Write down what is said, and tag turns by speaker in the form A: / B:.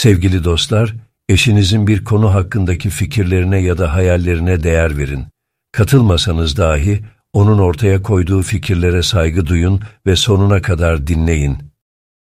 A: Sevgili dostlar, eşinizin bir konu hakkındaki fikirlerine ya da hayallerine değer verin. Katılmasanız dahi onun ortaya koyduğu fikirlere saygı duyun ve sonuna kadar dinleyin.